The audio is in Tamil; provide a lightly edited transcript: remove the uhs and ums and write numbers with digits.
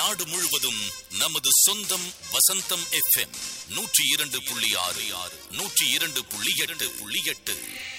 நாடு முழுவதும் நமது சொந்தம் வசந்தம் FM 102.6 102.8